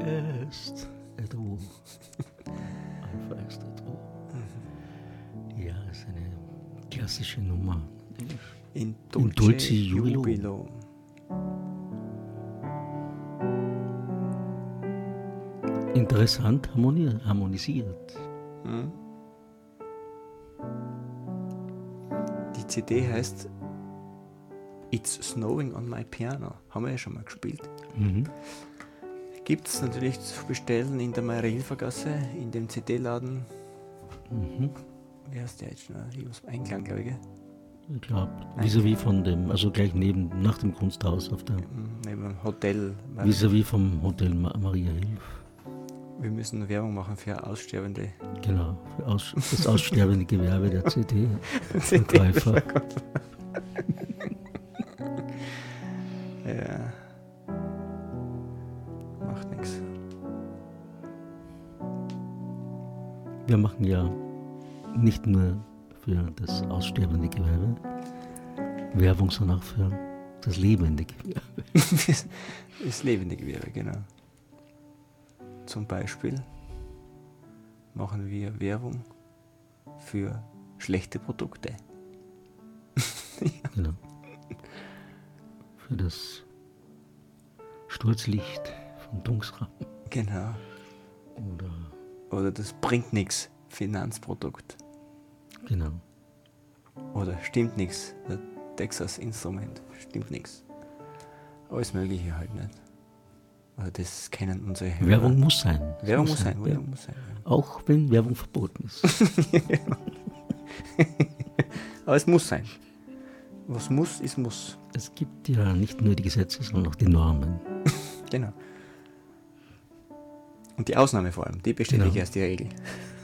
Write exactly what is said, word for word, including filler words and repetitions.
Est Edro. Alpha Est Edro. Ja, ist eine klassische Nummer. In Dulce, In Dulce Jubilo. Jubilo. Interessant harmoni- harmonisiert. Hm. Die C D heißt It's Snowing on My Piano. Haben wir ja schon mal gespielt. Mhm. Gibt es natürlich zu bestellen in der Marie-Hilfer-Gasse, in dem C D-Laden. Mhm. Wie heißt der jetzt noch? Aus Einklang, glaube ich. Gell? Ich glaube, vis-à-vis von dem, also gleich neben, nach dem Kunsthaus auf der, Neben dem Hotel. vis-à-vis vom Hotel Ma- Maria Hilf. Wir müssen Werbung machen für aussterbende Genau, für aus, das aussterbende Gewerbe der C D-Verkäufer. Ja. Macht nichts. Wir machen ja nicht nur für das aussterbende Gewerbe Werbung, sondern auch für das lebende Gewerbe. Das lebende Gewerbe, genau. Zum Beispiel machen wir Werbung für schlechte Produkte. Genau. Für das Sturzlicht von Dungsram. Genau. Oder, Oder das bringt nichts, Finanzprodukt. genau. Oder stimmt nichts, der Texas Instrument, stimmt nichts. Alles Mögliche halt nicht. Also das kennen unsere Hörer. Werbung muss sein. Das Werbung muss sein, ja. Werbung muss sein. Auch wenn Werbung verboten ist. Aber es muss sein. Was muss, ist muss. Es gibt ja nicht nur die Gesetze, sondern auch die Normen. Genau. Und die Ausnahme vor allem, die bestätigt Genau. erst die Regel.